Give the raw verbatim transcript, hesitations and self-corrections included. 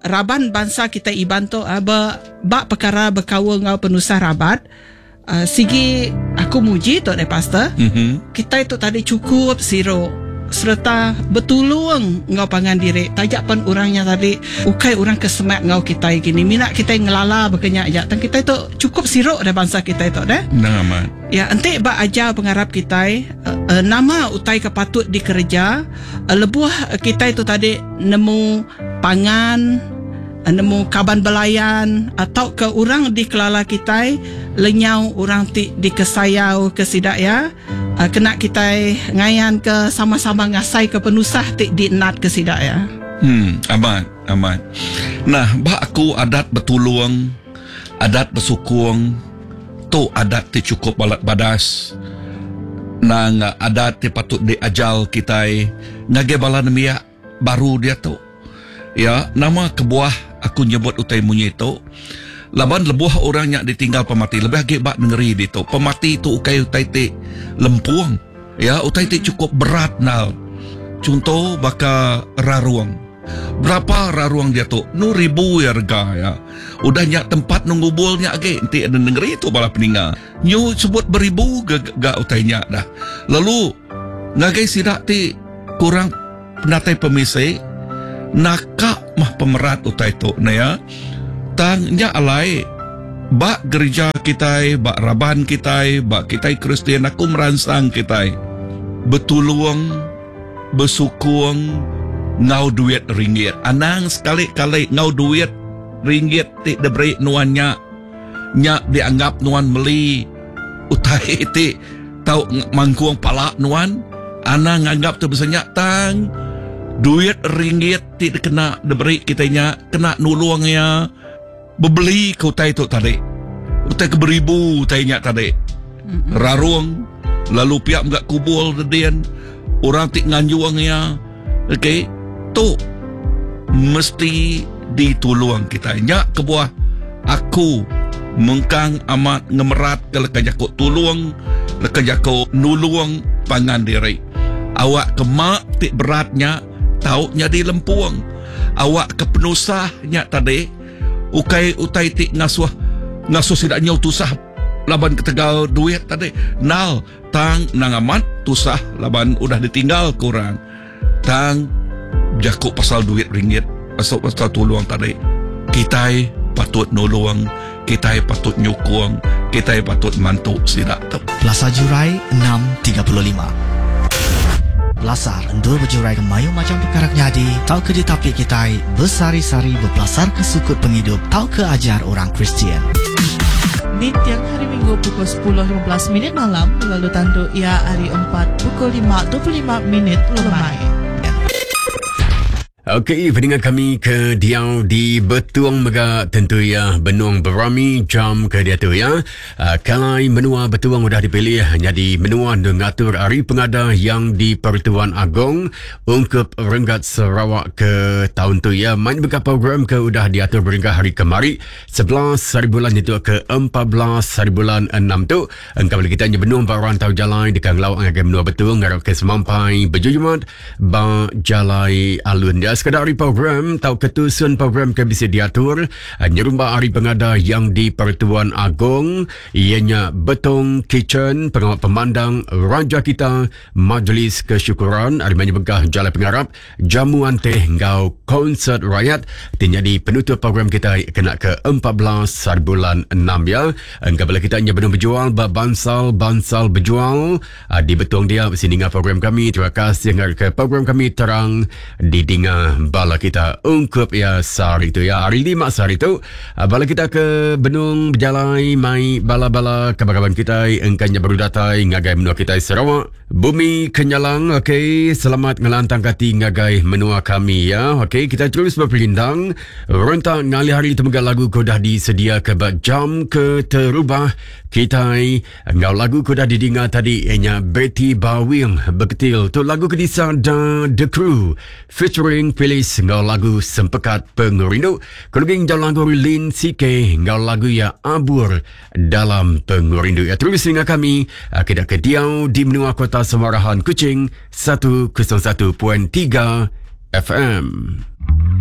Raban bangsa kita Iban tu uh, ba, ba perkara berkawa ngau penusah rabat. Uh, sigi aku muji Tok Dai Pastor. Mm-hmm. Kita itu tadi cukup siro serta betulung ngau pangan diri. Tajak pun orangnya tadi ukai orang kesemak ngau kita gini. Minat kita ngelala berkenyak aja. Dan kita itu cukup siro dah bangsa kita itu dah. Nah, aman. Ya, ente ba ajar pengarap kita uh, uh, nama utai kepatut dikerja. Uh, lebuh kita itu tadi nemu pangan, nemu kaban belayan atau ke orang di kelala kita lenyau orang ti di kesayau ke sidak ya uh, kena kita ngayan ke sama-sama ngasai ke penusah ti di nat ke sidak ya. Hmm, aman, aman. Nah, bah aku adat betulung, adat bersukung, tu adat ti cukup balat badas. Nang adat ti patut diajal kita ngage balan miya baru dia tu. Ya, nama kebuah aku nyebut utai munyi itu. Laban lebuh orang yang ditinggal pemati lebih agak bak ngeri di tu. Pemati itu ukai utai ti lempuang. Ya, utai ti cukup berat nal. Contoh baka raruang. Berapa raruang dia tu? Nu ribu ya harga ya. Udah nyak tempat nunggubulnya agak nanti ada negeri itu bala peninga. Nyu sebut beribu gak ga utai nyak dah. Lalu ngagai sidak ti kurang penatai pemisai. Nakak mah pemerat utai tu na ya. Tangnya alai bak gereja kita, bak raban kita, bak kita Kristian aku meransang kita. Betuluang, besukung, ngau duit ringgit. Anang sekali-kali ngau duit ringgit ti deberi nuannya. Nyak dianggap nuan meli utai ti tau mangkuang pala nuan. Anang anggap tu besarnya tang duit ringgit ti kena diberi kitanya kena nulungnya bebeli ke utai tu tadi utai ke beribu utainya tadi mm-hmm. Raruang lalu pihak enggak kubul dedian orang ti nganjuangnya okey tu mesti ditulung kitanya kebuah aku mengkang amat ngemerat kalau kajako tulung lekajako nulung pangan diri awak kemak ti beratnya taunya di lempuang awak kepenusahnya tadi ukai utai ti ngasuh ngasuh sidak nyau tusah laban ketegal duit tadi nal tang nangamat tusah laban udah ditinggal kurang tang jaku pasal duit ringgit pasal pasal tuluang tadi kita patut nolong kita patut nyukung kita patut mantu sidak tu. Plaza Jurai enam tiga puluh lima Belasar endur berjurai ke mayu macam perkara jadi tau ke di tapi kita bersari-sari berpelasar ke sukut penghidup tau ke ajar orang Kristian. Di tiang hari Minggu pukul sepuluh lima belas minit malam lalu tanduk ia hari empat pukul lima dua puluh lima minit lemai. Okey, pendengar kami ke Diau di Betuang Mega tentu ya Benung Berami jam ke dia tu ya. Uh, kalai menua Betuang sudah dipilih jadi menua mengatur hari pengada yang di Pertuan Agong ungkup Renggat Sarawak ke tahun tu ya. Main buka program ke sudah diatur beringkat hari kemari sebelas hari bulan itu ke empat belas hari bulan enam tu. Engkau boleh kita hanya benua baruan tahu jalan dekat laut agak menua Betuang ngarap ke semampai berjujumat ba jalai alun dia. Sekadar hari program tahu ketusun program ke bisa diatur nyerumba hari pengada yang di Pertuan Agong ianya Betong Kitchen pengawal pemandang raja kita majlis kesyukuran hari banyak begah jalan pengarap jamuan teh ngau konsert rakyat jadi penutup program kita kena ke empat belas hari bulan enam ya. Engkau boleh kita hanya benar berjual bansal bansal berjual di Betong dia sini ngah program kami. Terima kasih ke program kami terang di dinga bala kita ungkup ya sehari itu ya hari lima sehari itu bala kita ke Benung berjalan mai bala-bala kabar-kabar kita engkanya baru datai ngagai menua kita Sarawak bumi kenyalang. Okey, selamat ngelantang kati ngagai menua kami ya. Okey, kita terus berpelindang rentak ngali hari itu megal lagu kau dah disedia ke jam ke terubah kita ngau lagu kau dah didinga tadi ianya Betty Bawing beketil tu lagu kedisa dan The Crew featuring Phyllis ngau lagu Sempekat Pengerindu keluging jauh lagu Lin C K ngau lagu ya Abur Dalam Pengerindu ya. Terus dengan kami kita ke Diau di menua kota Semarahan Kuching seratus satu perpuluhan tiga F M.